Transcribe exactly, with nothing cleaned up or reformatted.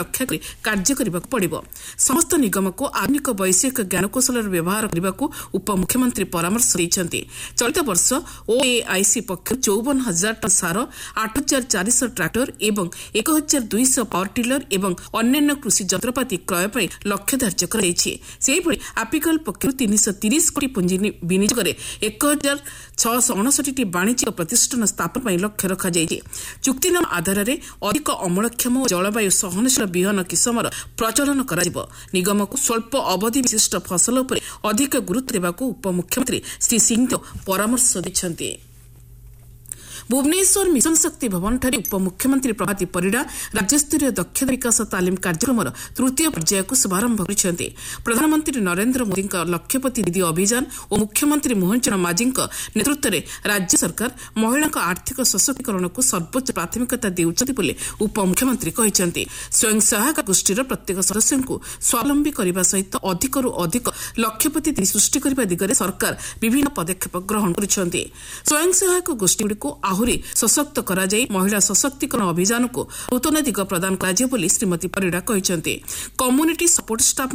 ରକ୍ଷା କରି କାର୍ଯ୍ୟ କରିବାକୁ ପଡ଼ିବ। ସମସ୍ତ ନିଗମକୁ ଆଧୁନିକ ବୈଷୟିକ ଜ୍ଞାନକୌଶଳର ବ୍ୟବହାର କରିବାକୁ ଉପମୁଖ୍ୟମନ୍ତ୍ରୀ ପରାମର୍ଶ ଦେଇଛନ୍ତି। ଚଳିତ ବର୍ଷ ଓଏଆଇସି ପକ୍ଷରୁ ଚଉବନ ହଜାର ଟନ୍ ସାର, ଆଠ ହଜାର ଚାରିଶହ ଟ୍ରାକ୍ଟର ଏବଂ ଏକ ହଜାର ଦୁଇଶହ ପାୱାର ଟିଲର ଏବଂ ଅନ୍ୟାନ୍ୟ କୃଷି ଯନ୍ତ୍ରପାତି କ୍ରୟ ପାଇଁ ଲକ୍ଷ୍ୟ ଧାର୍ଯ୍ୟ କରାଯାଇଛି। ସେହିଭଳି ଆପିକଲ ପକ୍ଷରୁ ତିନିଶହ ତିରିଶ କୋଟି ପୁଞ୍ଜି ବିନିଯୋଗରେ ଏକ ହଜାର ଛଅଶହ ଅଣଷଠି ବାଣିଜ୍ୟିକ ପ୍ରତିଷ୍ଠାନ ସ୍ଥାପନ ପାଇଁ ଲକ୍ଷ୍ୟ ରଖାଯାଇଛି। ଚୁକ୍ତିନାମା ଆଧାରରେ ଅଧିକ ଅମଳକ୍ଷମ ଓ ଜଳବାୟୁ ସହନଶୀଳ ବିହନ କିସମର ପ୍ରଚଳନ କରାଯିବ। ନିଗମକୁ ସ୍ୱଳ୍ପ ଅବଧି ବିଶିଷ୍ଟ ଫସଲ ଉପରେ ଅଧିକ ଗୁରୁତ୍ୱ ଦେବାକୁ ଉପମୁଖ୍ୟମନ୍ତ୍ରୀ ଶ୍ରୀ ସିଂଦେଓ ପରାମର୍ଶ ଦେଇଛନ୍ତି। ଭୁବନେଶ୍ୱର ମିଶନ ଶକ୍ତି ଭବନଠାରେ ଉପମୁଖ୍ୟମନ୍ତ୍ରୀ ପ୍ରଭାତୀ ପରିଡ଼ା ରାଜ୍ୟସ୍ତରୀୟ ଦକ୍ଷତା ବିକାଶ ତାଲିମ କାର୍ଯ୍ୟକ୍ରମର ତୃତୀୟ ପର୍ଯ୍ୟାୟକୁ ଶୁଭାରମ୍ଭ କରିଛନ୍ତି। ପ୍ରଧାନମନ୍ତ୍ରୀ ନରେନ୍ଦ୍ର ମୋଦିଙ୍କ ଲକ୍ଷପତି ଦିଦି ଅଭିଯାନ ଓ ମୁଖ୍ୟମନ୍ତ୍ରୀ ମୋହନ ଚରଣ ମାଝୀଙ୍କ ନେତୃତ୍ୱରେ ରାଜ୍ୟ ସରକାର ମହିଳାଙ୍କ ଆର୍ଥିକ ସଶକ୍ତିକରଣକୁ ସର୍ବୋଚ୍ଚ ପ୍ରାଥମିକତା ଦେଉଛନ୍ତି ବୋଲି ଉପମୁଖ୍ୟମନ୍ତ୍ରୀ କହିଛନ୍ତି। ସ୍ୱୟଂ ସହାୟକ ଗୋଷ୍ଠୀର ପ୍ରତ୍ୟେକ ସଦସ୍ୟଙ୍କୁ ସ୍ୱାବଲମ୍ବୀ କରିବା ସହିତ ଅଧିକରୁ ଅଧିକ ଲକ୍ଷପତି ଦିଦି ସୃଷ୍ଟି କରିବା ଦିଗରେ ସରକାର ବିଭିନ୍ନ ପଦକ୍ଷେପ ଗ୍ରହଣ କରୁଛନ୍ତି। ସ୍ୱୟଂ ସହାୟକ ଗୋଷ୍ଠୀଗୁଡ଼ିକୁ ଆହୁରି ସଶକ୍ତ କରାଯାଇ ମହିଳା ସଶକ୍ତିକରଣ ଅଭିଯାନକୁ ନୂତନ ଦିଗ ପ୍ରଦାନ କରାଯିବ ବୋଲି ଶ୍ରୀମତୀ ପରିଡ଼ା କହିଛନ୍ତି। Community support staff